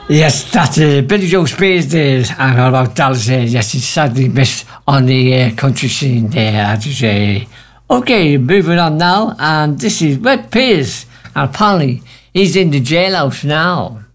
Yes, that's Billy Joe Spears there, and all about Dallas. Yes, he's sadly missed on the country scene there, I have to say. Okay, moving on now, and this is Red Pierce, and apparently he's in the jailhouse now.